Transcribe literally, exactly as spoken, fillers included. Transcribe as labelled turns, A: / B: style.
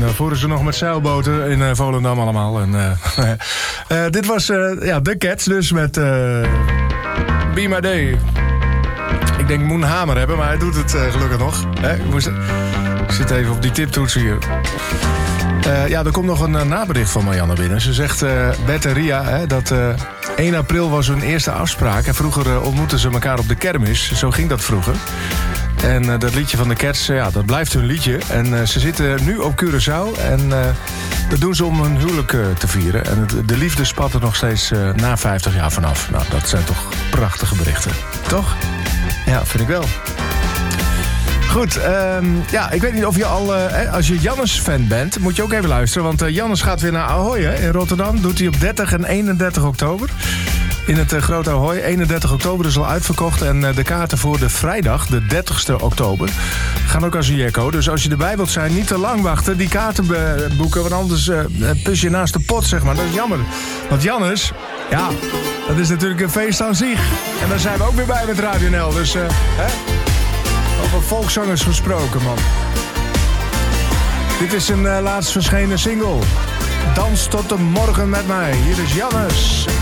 A: uh, voeren ze nog met zeilboten in uh, Volendam allemaal. En, uh, uh, dit was uh, ja, The Cats dus met uh, Be My Day. Ik denk Moen Hamer hebben, maar hij doet het uh, gelukkig nog. Hè? Ik, moest, ik zit even op die tiptoets hier. Uh, ja, er komt nog een uh, nabericht van Marianne binnen. Ze zegt, uh, Bert en Ria, hè, dat uh, één april was hun eerste afspraak. En vroeger uh, ontmoetten ze elkaar op de kermis. Zo ging dat vroeger. En uh, dat liedje van de Cats, uh, ja, dat blijft hun liedje. En uh, ze zitten nu op Curaçao. En uh, dat doen ze om hun huwelijk uh, te vieren. En het, de liefde spat er nog steeds uh, na vijftig jaar vanaf. Nou, dat zijn toch prachtige berichten. Toch? Ja, vind ik wel. Goed, um, ja, ik weet niet of je al... Uh, als je Jannes-fan bent, moet je ook even luisteren. Want uh, Jannes gaat weer naar Ahoy hè, in Rotterdam. Doet hij op dertig en eenendertig oktober. In het uh, Grote Ahoy. eenendertig oktober is al uitverkocht. En uh, de kaarten voor de vrijdag, de dertigste oktober, gaan ook als een jekko. Dus als je erbij wilt zijn, niet te lang wachten. Die kaarten be- boeken, want anders uh, pus je naast de pot, zeg maar. Dat is jammer. Want Jannes, ja, dat is natuurlijk een feest aan zich. En daar zijn we ook weer bij met Radio N L. Dus, uh, hè? Over volkszangers gesproken, man. Dit is een uh, laatst verschenen single. Dans tot de morgen met mij. Hier is Jannes.